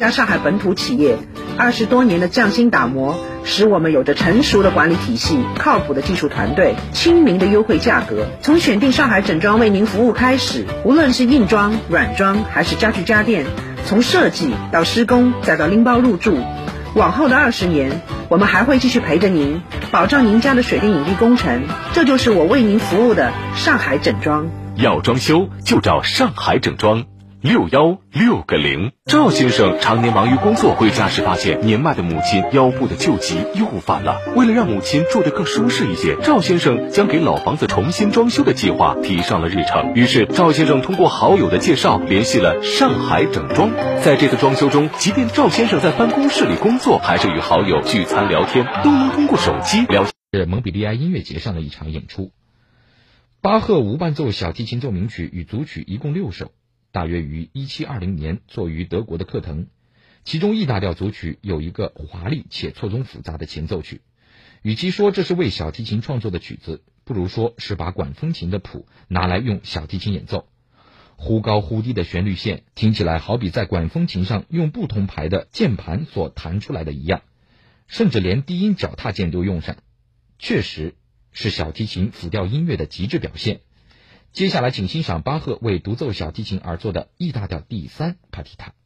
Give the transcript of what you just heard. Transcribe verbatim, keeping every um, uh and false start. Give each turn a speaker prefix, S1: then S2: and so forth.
S1: 家上海本土企业，二十多年的匠心打磨，使我们有着成熟的管理体系、靠谱的技术团队、亲民的优惠价格。从选定上海整装为您服务开始，无论是硬装、软装还是家具家电，从设计到施工再到拎包入住，往后的二十年，我们还会继续陪着您，保障您家的水电引力工程。这就是我为您服务的上海整装。
S2: 要装修就找上海整装。六幺六个零。赵先生常年忙于工作，回家时发现年迈的母亲腰部的旧疾又犯了。为了让母亲住得更舒适一些，赵先生将给老房子重新装修的计划提上了日程。于是赵先生通过好友的介绍联系了上海整装。在这次装修中，即便赵先生在办公室里工作，还是与好友聚餐聊天，都能通过手机聊。
S3: 是蒙彼利埃音乐节上的一场演出。巴赫无伴奏小提琴奏鸣曲与组曲一共六首，大约于一七二零年作于德国的克腾。其中 E 大调组曲有一个华丽且错综复杂的前奏曲，与其说这是为小提琴创作的曲子，不如说是把管风琴的谱拿来用小提琴演奏。忽高忽低的旋律线听起来好比在管风琴上用不同牌的键盘所弹出来的一样，甚至连低音脚踏键都用上，确实是小提琴辅调音乐的极致表现。接下来请欣赏巴赫为独奏小提琴而作的 E 大调第三帕蒂塔。